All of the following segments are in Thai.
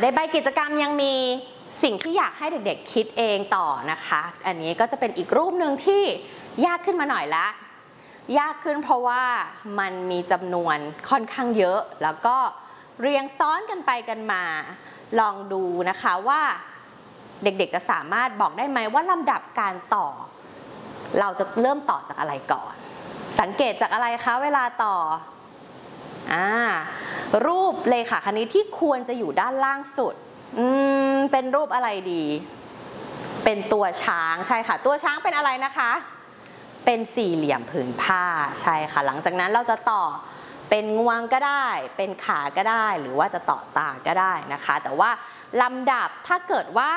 ในใบกิจกรรมยังมีสิ่งที่อยากให้เด็กๆคิดเองต่อนะคะอันนี้ก็จะเป็นอีกรูปหนึ่งที่ยากขึ้นมาหน่อยละยากขึ้นเพราะว่ามันมีจำนวนค่อนข้างเยอะแล้วก็เรียงซ้อนกันไปกันมาลองดูนะคะว่าเด็กๆจะสามารถบอกได้ไหมว่าลำดับการต่อเราจะเริ่มต่อจากอะไรก่อนสังเกตจากอะไรคะเวลาต่อรูปเลขาคณิตที่ควรจะอยู่ด้านล่างสุดเป็นรูปอะไรดีเป็นตัวช้างใช่ค่ะตัวช้างเป็นอะไรนะคะเป็นสี่เหลี่ยมผืนผ้าใช่ค่ะหลังจากนั้นเราจะต่อเป็นงวงก็ได้เป็นขาก็ได้หรือว่าจะต่อตาก็ได้นะคะแต่ว่าลำดับถ้าเกิดว่า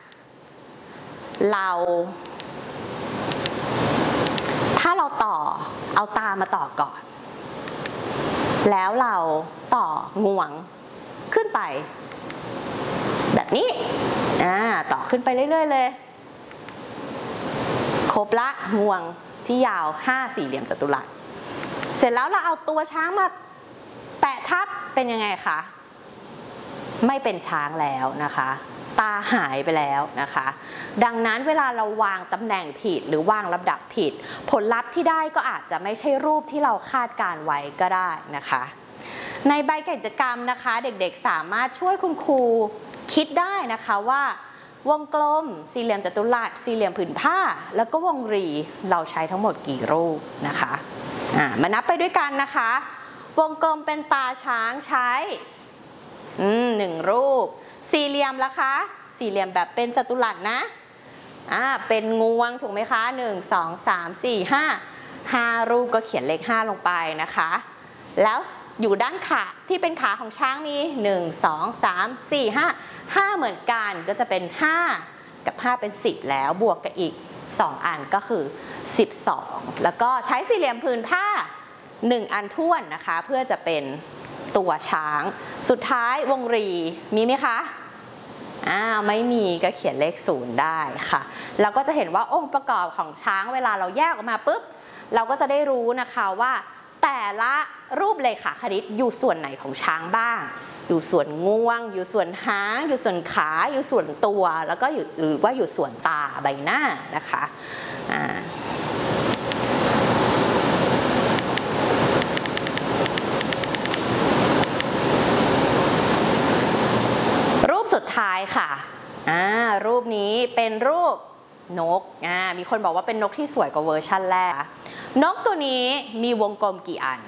ถ้าเราต่อเอาตามาต่อก่อนแล้วเราต่องวงขึ้นไปแบบนี้ต่อขึ้นไปเรื่อยๆเลยครบละงวงที่ยาว5สี่เหลี่ยมจัตุรัสเสร็จแล้วเราเอาตัวช้างมาแปะทับเป็นยังไงคะไม่เป็นช้างแล้วนะคะตาหายไปแล้วนะคะดังนั้นเวลาเราวางตำแหน่งผิดหรือวางลำดับผิดผลลัพธ์ที่ได้ก็อาจจะไม่ใช่รูปที่เราคาดการไว้ก็ได้นะคะในใบกิจกรรมนะคะเด็กๆสามารถช่วยคุณครูคิดได้นะคะว่าวงกลมสี่เหลี่ยมจัตุรัสสี่เหลี่ยมผืนผ้าแล้วก็วงรีเราใช้ทั้งหมดกี่รูปนะคะมานับไปด้วยกันนะคะวงกลมเป็นตาช้างใช้1รูปสี่เหลี่ยมล่ะคะสี่เหลี่ยมแบบเป็นจัตุรัสนะเป็นงวงถูกไหมคะ1 2 3 4 5รูปก็เขียนเลข5ลงไปนะคะแล้วอยู่ด้านขาที่เป็นขาของช้างมี1 2 3 4 5เหมือนกันก็จะเป็น5กับ5เป็น10แล้วบวกกับอีก2อันก็คือ12แล้วก็ใช้สี่เหลี่ยมผืนผ้า1อันท้วนนะคะเพื่อจะเป็นตัวช้างสุดท้ายวงรีมีไหมคะไม่มีก็เขียนเลข0ได้ค่ะเราก็จะเห็นว่าองค์ประกอบของช้างเวลาเราแยกออกมาปุ๊บเราก็จะได้รู้นะคะว่าแต่ละรูปเลขาคณิตอยู่ส่วนไหนของช้างบ้างอยู่ส่วนงวงอยู่ส่วนหางอยู่ส่วนขาอยู่ส่วนตัวแล้วก็หรือว่าอยู่ส่วนตาใบหน้านะคะรูปสุดท้ายค่ะรูปนี้เป็นรูปนกมีคนบอกว่าเป็นนกที่สวยกว่าเวอร์ชันแรกนกตัวนี้มีวงกลมกี่อัน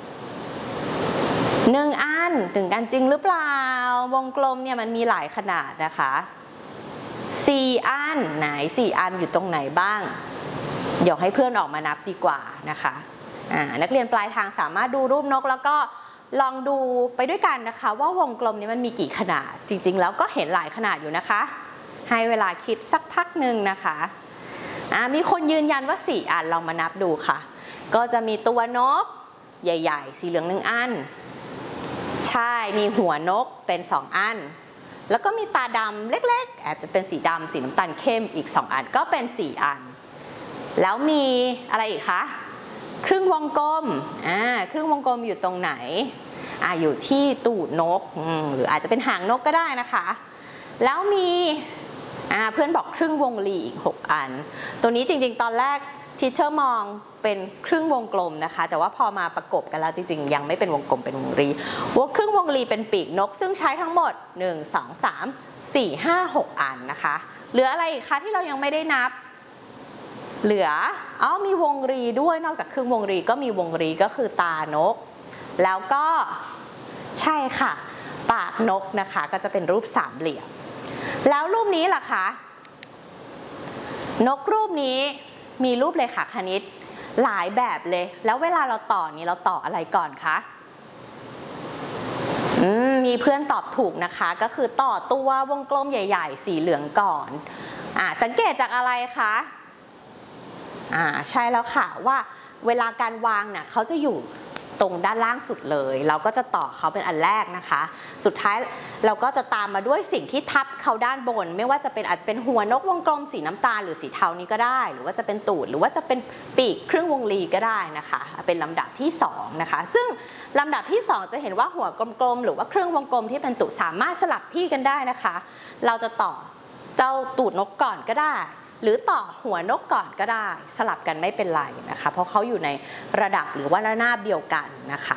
1อันถึงกันจริงหรือเปล่าวงกลมเนี่ยมันมีหลายขนาดนะคะ4อันไหน4อันอยู่ตรงไหนบ้างเดี๋ยวให้เพื่อนออกมานับดีกว่านะคะนักเรียนปลายทางสามารถดูรูปนกแล้วก็ลองดูไปด้วยกันนะคะว่าวงกลมนี้มันมีกี่ขนาดจริงๆแล้วก็เห็นหลายขนาดอยู่นะคะให้เวลาคิดสักพักหนึ่งนะคะมีคนยืนยันว่า4อันลองมานับดูค่ะก็จะมีตัวนกใหญ่ๆสีเหลือง1อันใช่มีหัวนกเป็น2อันแล้วก็มีตาดำเล็กๆอาจจะเป็นสีดำสีน้ำตาลเข้มอีก2อันก็เป็น4อันแล้วมีอะไรอีกคะครึ่งวงกลมครึ่งวงกลมอยู่ตรงไหนอยู่ที่ตูดนกหรืออาจจะเป็นหางนกก็ได้นะคะแล้วมีเพื่อนบอกครึ่งวงรีอีก6อันตัวนี้จริงๆตอนแรกทีเชอร์มองเป็นครึ่งวงกลมนะคะแต่ว่าพอมาประกบกันแล้วจริงๆยังไม่เป็นวงกลมเป็นวงรีว่าครึ่งวงรีเป็นปีกนกซึ่งใช้ทั้งหมด1 2 3 4 5 6อันนะคะเหลืออะไรอีกคะที่เรายังไม่ได้นับเหลือมีวงรีด้วยนอกจากครึ่งวงรีก็มีวงรีก็คือตานกแล้วก็ใช่ค่ะปากนกนะคะก็จะเป็นรูปสามเหลี่ยมแล้วรูปนี้ล่ะคะนกรูปนี้มีรูปเลขาคณิตหลายแบบเลยแล้วเวลาเราต่อนี้เราต่ออะไรก่อนคะมีเพื่อนตอบถูกนะคะก็คือต่อตัววงกลมใหญ่ๆสีเหลืองก่อนสังเกตจากอะไรคะใช่แล้วค่ะว่าเวลาการวางเนี่ยเขาจะอยู่ตรงด้านล่างสุดเลยเราก็จะต่อเขาเป็นอันแรกนะคะสุดท้ายเราก็จะตามมาด้วยสิ่งที่ทับเขาด้านบนไม่ว่าจะเป็นอาจจะเป็นหัวนกวงกลมสีน้ำตาลหรือสีเทานี้ก็ได้หรือว่าจะเป็นตูดหรือว่าจะเป็นปีกครึ่งวงรีก็ได้นะคะเป็นลำดับที่2นะคะซึ่งลำดับที่2จะเห็นว่าหัวกลมๆหรือว่าครึ่งวงกลมที่เป็นตูดสามารถสลับที่กันได้นะคะเราจะต่อเจ้าตูดนกก่อนก็ได้หรือต่อหัวนกก่อนก็ได้สลับกันไม่เป็นไรนะคะเพราะเขาอยู่ในระดับหรือว่าระนาบเดียวกันนะคะ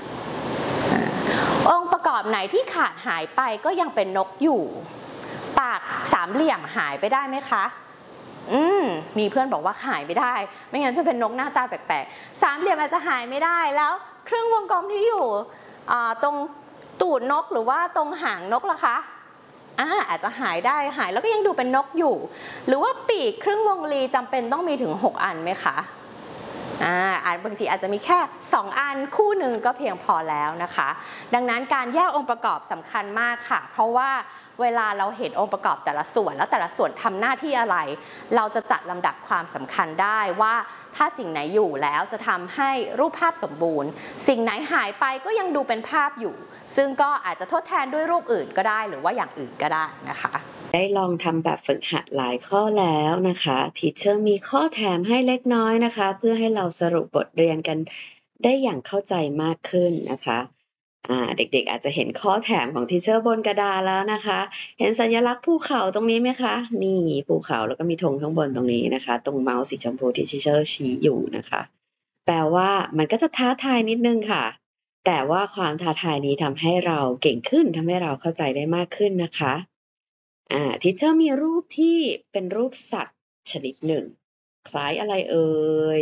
องค์ประกอบไหนที่ขาดหายไปก็ยังเป็นนกอยู่ปากสามเหลี่ยมหายไปได้ไหมคะมีเพื่อนบอกว่าหายไม่ได้ไม่งั้นจะเป็นนกหน้าตาแปลกๆสามเหลี่ยมอาจจะหายไม่ได้แล้วครึ่งวงกลมที่อยู่ตรงตูดนกหรือว่าตรงหางนกล่ะคะอาจจะหายได้หายแล้วก็ยังดูเป็นนกอยู่หรือว่าปีกครึ่งวงรีจำเป็นต้องมีถึง6อันไหมคะบางทีอาจจะมีแค่2อันคู่หนึ่งก็เพียงพอแล้วนะคะดังนั้นการแยกองค์ประกอบสำคัญมากค่ะเพราะว่าเวลาเราเห็นองค์ประกอบแต่ละส่วนแล้วแต่ละส่วนทำหน้าที่อะไรเราจะจัดลำดับความสำคัญได้ว่าถ้าสิ่งไหนอยู่แล้วจะทำให้รูปภาพสมบูรณ์สิ่งไหนหายไปก็ยังดูเป็นภาพอยู่ซึ่งก็อาจจะทดแทนด้วยรูปอื่นก็ได้หรือว่าอย่างอื่นก็ได้นะคะได้ลองทำแบบฝึกหัดหลายข้อแล้วนะคะทีเชอร์มีข้อแถมให้เล็กน้อยนะคะเพื่อให้เราสรุปบทเรียนกันได้อย่างเข้าใจมากขึ้นนะคะเด็กๆอาจจะเห็นข้อแถมของทีเชอร์บนกระดาษแล้วนะคะเห็นสัญลักษณ์ภูเขาตรงนี้ไหมคะนี่ภูเขาแล้วก็มีธงข้างบนตรงนี้นะคะตรงเมาส์สีชมพูที่ทีเชอร์ชี้อยู่นะคะแปลว่ามันก็จะท้าทายนิดนึงค่ะแต่ว่าความท้าทายนี้ทำให้เราเก่งขึ้นทำให้เราเข้าใจได้มากขึ้นนะคะทีเชอร์มีรูปที่เป็นรูปสัตว์ชนิดหนึ่งคล้ายอะไรเอ่ย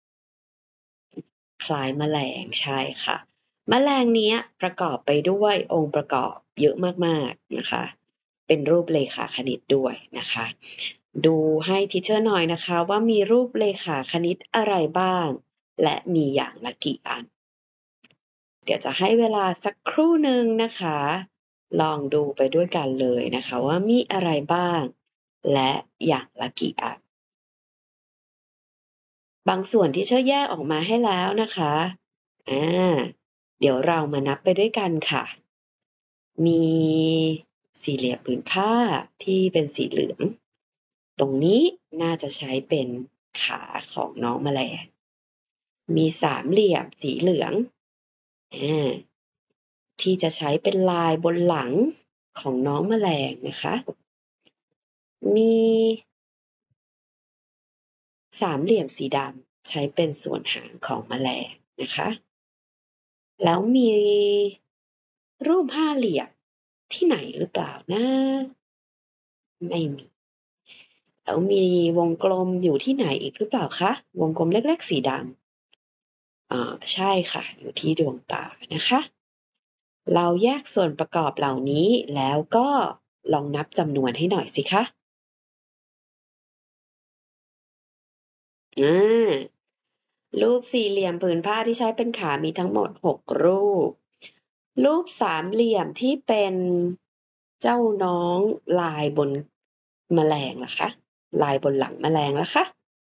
คล้ายแมลงใช่ค่ะแมลงนี้ประกอบไปด้วยองค์ประกอบเยอะมากๆนะคะเป็นรูปเลขาคณิตด้วยนะคะดูให้ทีเชอร์หน่อยนะคะว่ามีรูปเลขาคณิตอะไรบ้างและมีอย่างละกี่อันเดี๋ยวจะให้เวลาสักครู่หนึ่งนะคะลองดูไปด้วยกันเลยนะคะว่ามีอะไรบ้างและอย่างละกี่อันบางส่วนที่เชอแยกออกมาให้แล้วนะคะเดี๋ยวเรามานับไปด้วยกันค่ะมีสี่เหลี่ยมผืนผ้าที่เป็นสีเหลืองตรงนี้น่าจะใช้เป็นขาของน้องแมลงมีสามเหลี่ยมสีเหลืองที่จะใช้เป็นลายบนหลังของน้องแมลงนะคะมีสามเหลี่ยมสีดำใช้เป็นส่วนหางของแมลงนะคะแล้วมีรูปห้าเหลี่ยมที่ไหนหรือเปล่านะไม่มีแล้วมีวงกลมอยู่ที่ไหนอีกหรือเปล่าคะวงกลมเล็กๆสีดำใช่ค่ะอยู่ที่ดวงตานะคะเราแยกส่วนประกอบเหล่านี้แล้วก็ลองนับจำนวนให้หน่อยสิคะรูปสี่เหลี่ยมผืนผ้าที่ใช้เป็นขามีทั้งหมด6รูปรูปสามเหลี่ยมที่เป็นเจ้าน้องลายบนแมลงล่ะคะลายบนหลังแมลงล่ะคะ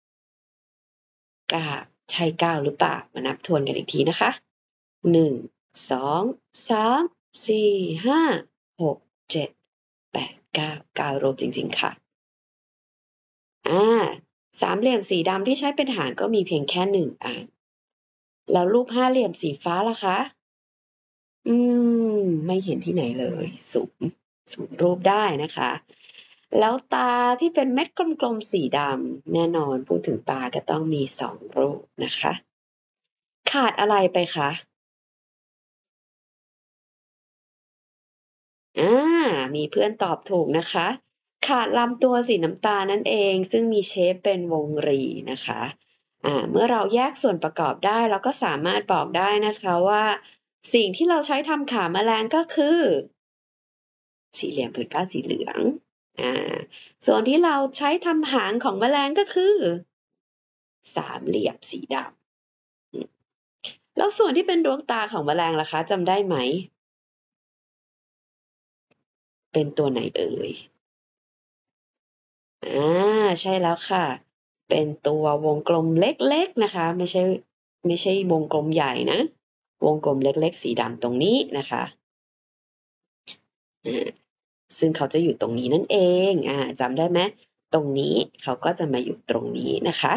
ใช่9หรือเปล่ามานับทวนกันอีกทีนะคะ1 2 3 4 5 6 7 8 9รูปจริงๆค่ะสามเหลี่ยมสีดำที่ใช้เป็นหางก็มีเพียงแค่1อันแล้วรูปห้าเหลี่ยมสีฟ้าล่ะคะไม่เห็นที่ไหนเลยสุ่มรูปได้นะคะแล้วตาที่เป็นเม็ดกลมๆสีดำแน่นอนพูดถึงตาก็ต้องมี2รูปนะคะขาดอะไรไปคะมีเพื่อนตอบถูกนะคะขาดลำตัวสีน้ำตาลนั่นเองซึ่งมีเชฟเป็นวงรีนะคะเมื่อเราแยกส่วนประกอบได้เราก็สามารถบอกได้นะคะว่าสิ่งที่เราใช้ทำขาแมลงก็คือสี่เหลี่ยมผืนผ้าสีเหลืองส่วนที่เราใช้ทำหางของแมลงก็คือสามเหลี่ยมสีดำแล้วส่วนที่เป็นดวงตาของแมลงล่ะคะจำได้ไหมเป็นตัวไหนเอ่ยใช่แล้วค่ะเป็นตัววงกลมเล็กๆนะคะไม่ใช่วงกลมใหญ่นะวงกลมเล็กๆสีดำตรงนี้นะคะซึ่งเขาจะอยู่ตรงนี้นั่นเองจำได้ไหมตรงนี้เขาก็จะมาอยู่ตรงนี้นะคะ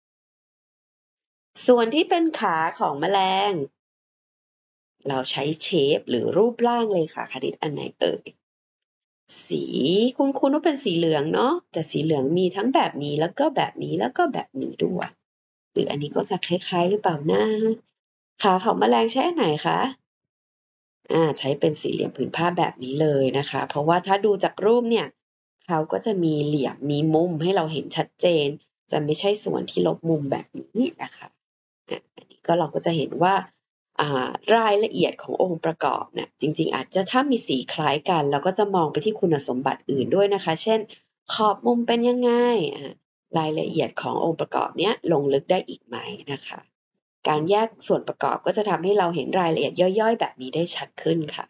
ส่วนที่เป็นขาของแมลงเราใช้เชฟหรือรูปร่างเลยค่ะคณิตอันไหนเอ่ยสีคุ้นๆว่าเป็นสีเหลืองเนาะแต่สีเหลืองมีทั้งแบบนี้แล้วก็แบบนี้แล้วก็แบบนี้ด้วยหรืออันนี้ก็จะคล้ายๆหรือเปล่านะขาของแมลงใช้อันไหนคะใช้เป็นสี่เหลี่ยมผืนผ้าแบบนี้เลยนะคะเพราะว่าถ้าดูจากรูปเนี่ยเขาก็จะมีเหลี่ยมมีมุมให้เราเห็นชัดเจนจะไม่ใช่ส่วนที่ลบมุมแบบนี้นะคะอันนี้ก็เราก็จะเห็นว่ารายละเอียดขององค์ประกอบเนี่ยจริงๆอาจจะถ้ามีสีคล้ายกันเราก็จะมองไปที่คุณสมบัติอื่นด้วยนะคะเช่นขอบมุมเป็นยังไงรายละเอียดขององค์ประกอบเนี้ยลงลึกได้อีกไหมนะคะการแยกส่วนประกอบก็จะทำให้เราเห็นรายละเอียดย่อยๆแบบนี้ได้ชัดขึ้นค่ะ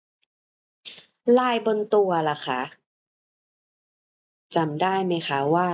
ลายบนตัวล่ะคะจำได้ไหมคะว่า